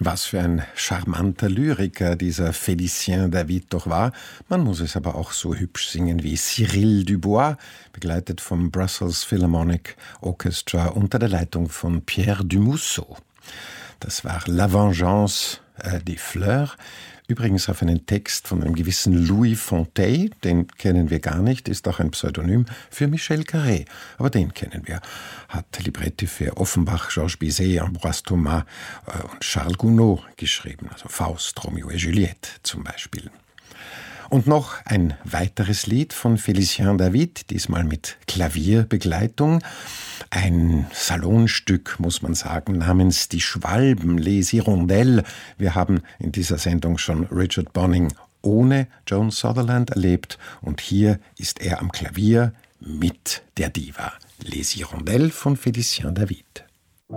Was für ein charmanter Lyriker dieser Félicien David doch war. Man muss es aber auch so hübsch singen wie Cyril Dubois, begleitet vom Brussels Philharmonic Orchestra unter der Leitung von Pierre Dumousseau. Das war La Vengeance des Fleurs. Übrigens auf einen Text von einem gewissen Louis Fontaine, den kennen wir gar nicht, ist auch ein Pseudonym für Michel Carré, aber den kennen wir. Hat Libretti für Offenbach, Georges Bizet, Ambroise Thomas und Charles Gounod geschrieben, also Faust, Romeo et Juliette zum Beispiel. Und noch ein weiteres Lied von Félicien David, diesmal mit Klavierbegleitung. Ein Salonstück, muss man sagen, namens Die Schwalben, Les Hirondelles. Wir haben in dieser Sendung schon Richard Bonning ohne Joan Sutherland erlebt und hier ist er am Klavier mit der Diva. Les Hirondelles von Félicien David.